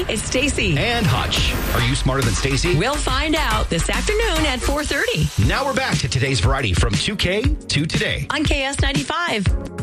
Hey, it's Stacy. And Hutch. Are you smarter than Stacy? We'll find out this afternoon at 4:30. Now we're back to today's variety from 2K to today On KS95.